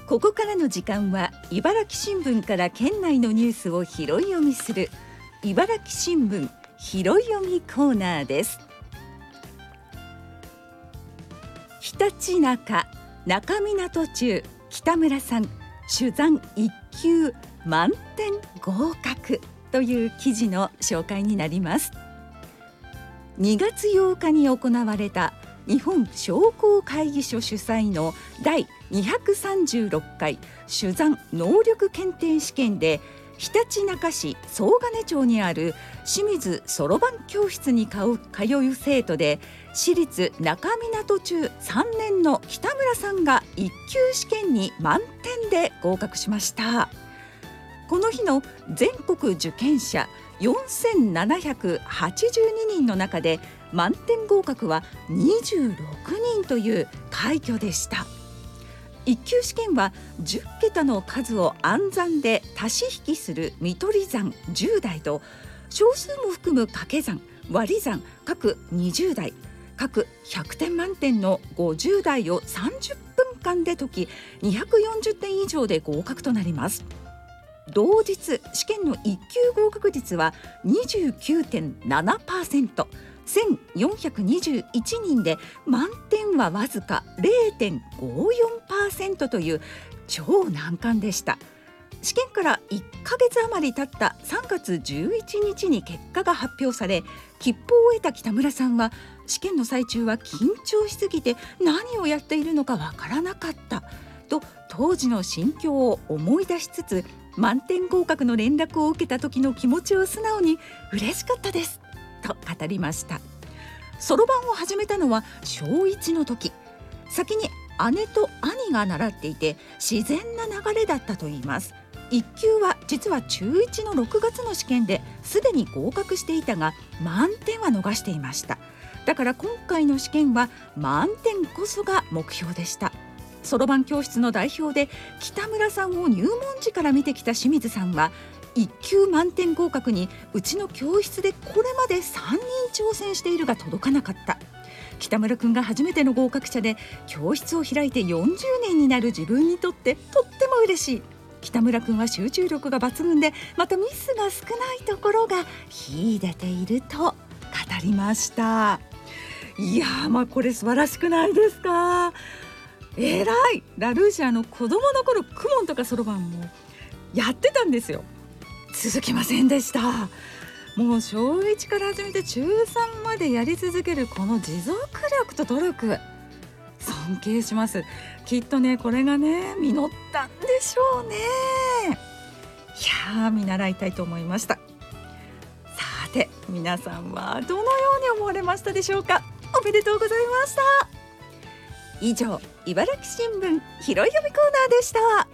ここからの時間は茨城新聞から県内のニュースを拾い読みする茨城新聞拾い読みコーナーです。ひたちなか中港中北村さん珠算1級満点合格という記事の紹介になります。2月8日に行われた日本商工会議所主催の第236回珠算能力検定試験でひたちなか市総金町にある清水そろばん教室に通う生徒で私立中港中3年の北村さんが1級試験に満点で合格しました。この日の全国受験者4782人の中で満点合格は26人という快挙でした。1級試験は10桁の数を暗算で足し引きする見取り算10題と小数も含む掛け算割り算各20題各100点満点の50題を30分間で解き240点以上で合格となります。同日試験の1級合格率は 29.7%、1421人で満点はわずか 0.54% という超難関でした。試験から1ヶ月余り経った3月11日に結果が発表され、切符を得た北村さんは試験の最中は緊張しすぎて何をやっているのかわからなかったと当時の心境を思い出しつつ、満点合格の連絡を受けた時の気持ちを素直に嬉しかったですと語りました。そろばんを始めたのは小1の時、先に姉と兄が習っていて自然な流れだったといいます。1級は実は中1の6月の試験ですでに合格していたが満点は逃していました。だから今回の試験は満点こそが目標でした。そろばん教室の代表で北村さんを入門時から見てきた清水さんは1級満点合格にうちの教室でこれまで3人挑戦しているが届かなかった。北村くんが初めての合格者で教室を開いて40年になる自分にとってとっても嬉しい。北村くんは集中力が抜群でまたミスが少ないところが秀でていると語りました。いやー、これ素晴らしくないですか。えらい。ラルーシャ子供の頃クモンとかそろばんもやってたんですよ。続きませんでした。もう小1から始めて中3までやり続けるこの持続力と努力、尊敬します。きっとねこれがね実ったんでしょうね。いやー見習いたいと思いました。さて皆さんはどのように思われましたでしょうか。おめでとうございました。以上茨城新聞拾い読みコーナーでした。